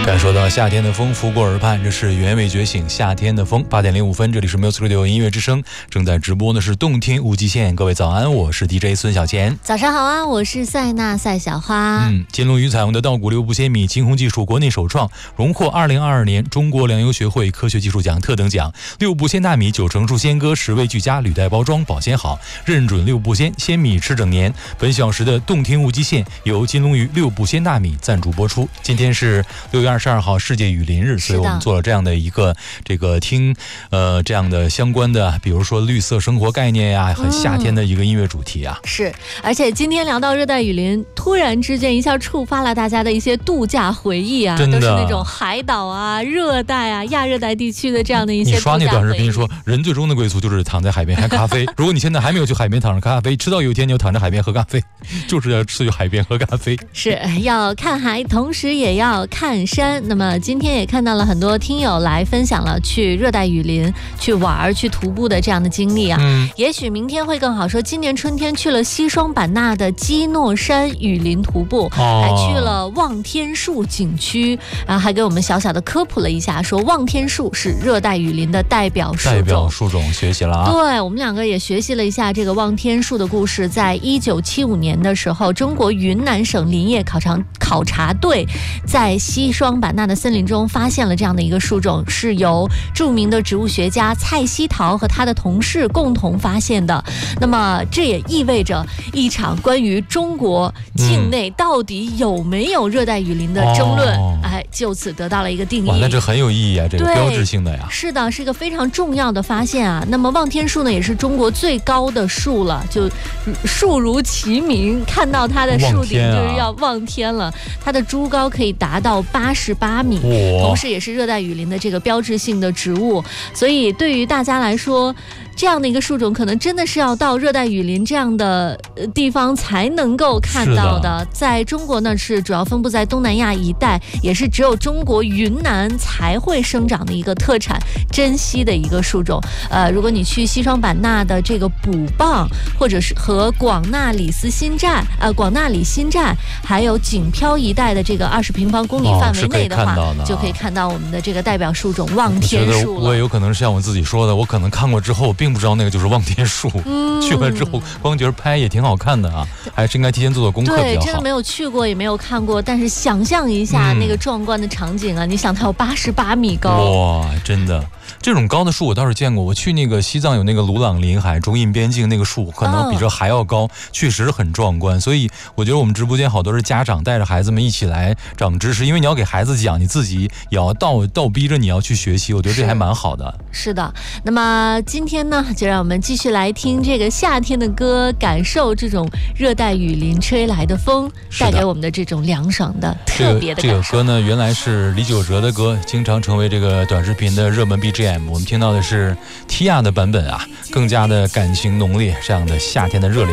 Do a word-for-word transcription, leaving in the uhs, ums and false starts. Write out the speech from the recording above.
感受到夏天的风拂过耳畔，这是原味觉醒夏天的风。八点零五分，这里是 Music Radio 音乐之声，正在直播的是动听无极限。各位早安，我是 D J 孙小钱。 早上好啊，我是塞纳赛小花。 嗯，金龙鱼彩虹的稻谷六步鲜米金红技术国内首创，荣获二零二二年中国粮油学会科学技术奖特等奖。六步鲜大米九成熟鲜割，十味俱佳，履带包装，保鲜好，认准六步鲜，鲜米吃整年。本小时的动听无极限由金龙鱼六步鲜大米赞助播出。今天是六月二十二号世界雨林日，所以我们做了这样的一个这个听呃这样的相关的，比如说绿色生活概念呀、啊，很夏天的一个音乐主题啊。 嗯、是，而且今天聊到热带雨林，突然之间一下触发了大家的一些度假回忆啊， 真的都是那种海岛啊、热带啊、亚热带地区的这样的一些度假回忆。 你刷那短视频说，人最终的归宿就是躺在海边喝咖啡。如果你现在还没有去海边躺着咖啡，迟早有一天你就躺着海边喝咖啡，就是要去海边喝咖啡。 是要看海，同时也要看山。那么今天也看到了很多听友来分享了去热带雨林去玩、去徒步的这样的经历啊。嗯，也许明天会更好。说今年春天去了西双版纳的基诺山雨林徒步，哦、还去了望天树景区，然后还给我们小小的科普了一下，说望天树是热带雨林的代表树种。 代表树种学习了啊。 对，我们两个也学习了一下这个望天树的故事。在一九七五年的时候，中国云南省林业考察考察队在西双版纳的森林中发现了这样的一个树种，是由著名的植物学家蔡希陶和他的同事共同发现的。那么这也意味着一场关于中国境内到底有没有热带雨林的争论，嗯、哎，就此得到了一个定义。 哇，那这很有意义啊，这个标志性的呀。 是的，是一个非常重要的发现啊。那么望天树呢，也是中国最高的树了，就树如其名，看到它的树顶就是要望天了。它的株高可以达到八十八米，同时也是热带雨林的这个标志性的植物。所以对于大家来说，这样的一个树种可能真的是要到热带雨林这样的地方才能够看到 的, 的在中国呢是主要分布在东南亚一带，也是只有中国云南才会生长的一个特产珍稀的一个树种。呃，如果你去西双版纳的这个补蚌，或者是和广纳里斯新寨呃广纳里新寨还有锦漂一带的这个二十平方公里范围内的话， 哦的啊、 就可以看到我们的这个代表树种望天树了。 我也有可能是像我自己说的，我可能看过之后并不知道那个就是望天树，嗯、去了之后光觉得拍也挺好看的啊，还是应该提前做做功课比较好。 对，真的没有去过也没有看过，但是想象一下那个壮观的场景啊，嗯、你想它有八十八米高， 哇，真的。这种高的树我倒是见过，我去那个西藏有那个鲁朗林海中印边境那个树，可能比这还要高，哦、确实很壮观。所以我觉得我们直播间好多是家长带着孩子们一起来长知识，因为你要给孩子讲，你自己也要倒倒逼着你要去学习，我觉得这还蛮好的。 是, 是的，那么今天呢，就让我们继续来听这个夏天的歌，感受这种热带雨林吹来的风带给我们的这种凉爽的特别的感受。 这个、这个歌呢，原来是李玖哲的歌，经常成为这个短视频的热门 B G M。我们听到的是 Tia 的版本啊，更加的感情浓烈，这样的夏天的热烈。